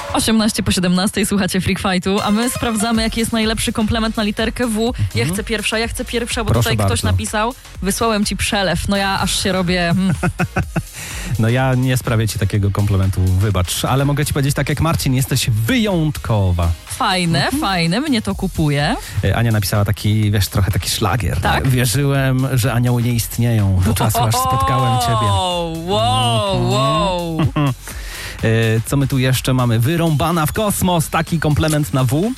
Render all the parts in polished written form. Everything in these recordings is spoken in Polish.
18 po 17 słuchacie Freak Fightu, a my sprawdzamy, jaki jest najlepszy komplement na literkę W. Ja chcę pierwsza, bo Proszę tutaj ktoś bardzo. napisał, wysłałem ci przelew. No ja aż się robię... No ja nie sprawię ci takiego komplementu, wybacz, ale mogę ci powiedzieć tak jak Marcin, jesteś wyjątkowa. Fajne, mnie to kupuje. Ania napisała taki, wiesz, trochę taki szlagier. Tak? Nie? Wierzyłem, że anioły nie istnieją do czasu, aż spotkałem ciebie. Wow. Co my tu jeszcze mamy? Wyrąbana w kosmos, taki komplement na W.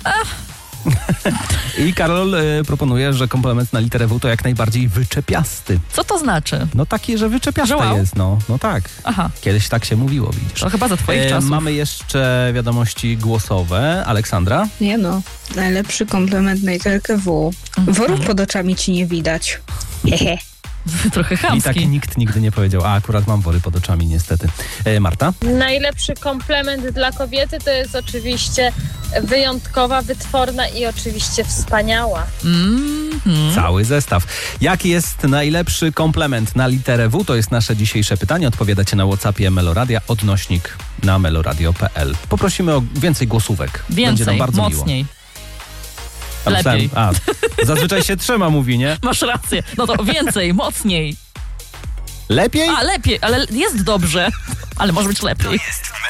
I Karol proponuje, że komplement na literę W to jak najbardziej wyczepiasty. Co to znaczy? No taki, że wyczepiaste Że wow? jest, no tak. Aha, Kiedyś tak się mówiło, widzisz. to chyba za twoich czasów. Mamy jeszcze wiadomości głosowe. Aleksandra? Nie no, najlepszy komplement na literkę W. Worów pod oczami ci nie widać. Hehe. Trochę I chamski. tak nikt nigdy nie powiedział, a akurat mam wory pod oczami niestety. Marta? Najlepszy komplement dla kobiety to jest oczywiście wyjątkowa, wytworna i oczywiście wspaniała. Cały zestaw. Jaki jest najlepszy komplement na literę W? To jest nasze dzisiejsze pytanie. Odpowiadacie na WhatsAppie Meloradia, odnośnik na meloradio.pl. Poprosimy o więcej głosówek. Będzie nam Więcej, bardzo mocniej. miło. A myślałem- Lepiej. Zazwyczaj się trzyma, mówi, nie? Masz rację. No to więcej, mocniej. Lepiej? A, lepiej, ale jest dobrze. Ale może być lepiej.